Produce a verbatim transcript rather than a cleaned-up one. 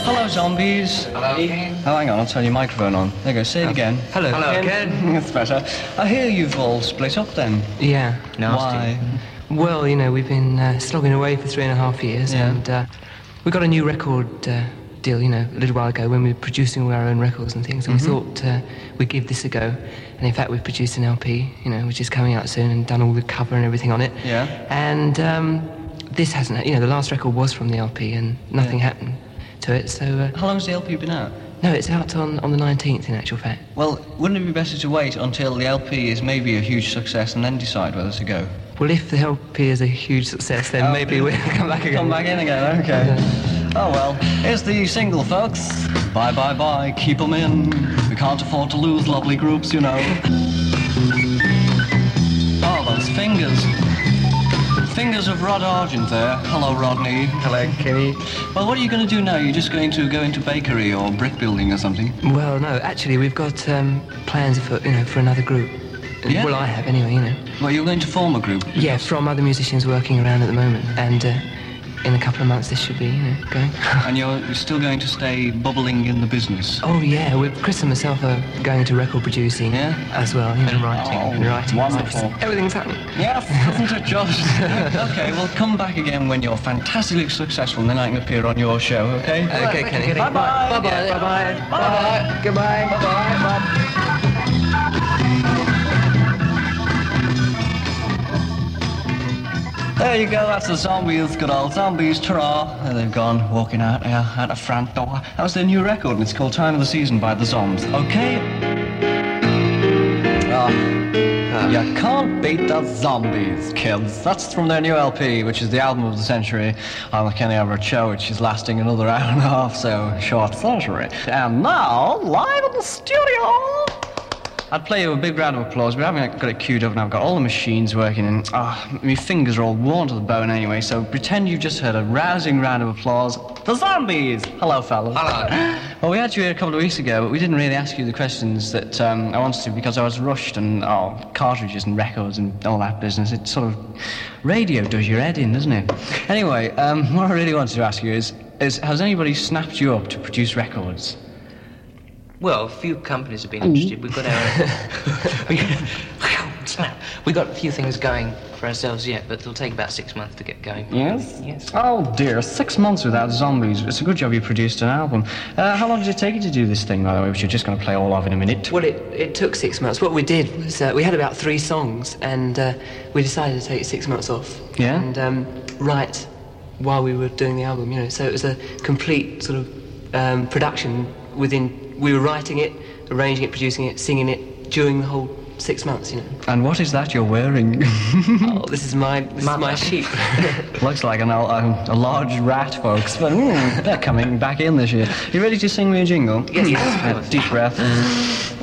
Hello, zombies. Hello, Ken. Oh, hang on, I'll turn your microphone on. There you go, say it again. Hello, Hello, Ken. Ken. That's better. I hear you've all split up then. Yeah. Nasty. Why? Well, you know, we've been uh, slogging away for three and a half years, Yeah. and uh, we got a new record uh, deal, you know, a little while ago when we were producing all our own records and things, and Mm-hmm. we thought uh, we'd give this a go. And in fact, we've produced an L P, you know, which is coming out soon, and done all the cover and everything on it. Yeah. And um, this hasn't, you know, the last record was from the L P, and nothing Yeah. happened to it. So uh, How long's the L P been out? no, it's out on, on the nineteenth, in actual fact. Well, wouldn't it be better to wait until the L P is maybe a huge success and then decide whether to go? Well, if the L P is a huge success, then Oh. maybe we'll come back again. Come back in again, okay. Oh well, here's the single, folks. Bye, bye, bye, keep 'em in. We can't afford to lose lovely groups, you know. Oh, those fingers. Fingers of Rod Argent there. Hello, Rodney. Hello, Kenny. Well, what are you going to do now? You're just going to go into bakery or brick building or something? Well, no, actually, we've got um, plans for, you know, for another group. Yeah? Well, I have anyway, you know. Well, you're going to form a group? Yeah, from other musicians working around at the moment, and uh, in a couple of months this should be, you know, going. And you're, you're still going to stay bubbling in the business? Oh yeah, we Chris and myself are going into record producing. Yeah? As well, you know. And writing. Oh, And writing. wonderful. Everything's happening. Yes, isn't it just? Okay, well, come back again when you're fantastically successful and then I can appear on your show, okay? Okay, Kenny. Bye-bye. Bye-bye. Yeah, Bye-bye. Bye-bye. Goodbye. Bye-bye. There you go, that's the zombies, good old zombies, ta-ra. There they've gone, walking out here, out the front door. That was their new record, and it's called Time of the Season by the Zombs, okay? Ah, you can't beat the zombies, kids. That's from their new L P, which is the album of the century on the Kenny Everett Show, which is lasting another hour and a half, so short century. And now, live in the studio, I'd play you a big round of applause, but I haven't got it queued up and I've got all the machines working and ah, my fingers are all worn to the bone anyway, so pretend you've just heard a rousing round of applause. The Zombies! Hello, fellas. Hello. Well, we had you here a couple of weeks ago, but we didn't really ask you the questions that um, I wanted to because I was rushed and, oh, cartridges and records and all that business. It sort of, radio does your head in, doesn't it? Anyway, um, what I really wanted to ask you is, is, has anybody snapped you up to produce records? Well, a few companies have been interested. We've got our... we, snap. We've got a few things going for ourselves yet, but it'll take about six months to get going. Yes? Yes. Oh dear, six months without zombies. It's a good job you produced an album. Uh, how long did it take you to do this thing, by the way, which you're just going to play all of in a minute? Well, it, it took six months. What we did was uh, we had about three songs, and uh, we decided to take six months off. Yeah? And um, write while we were doing the album, you know. So it was a complete sort of um, production within... We were writing it, arranging it, producing it, singing it during the whole six months, you know. And what is that you're wearing? Oh, this is my this is my sheep. Looks like an, a, a large rat, folks, but mm, they're coming back in this year. You ready to sing me a jingle? Yes, Uh, deep breath.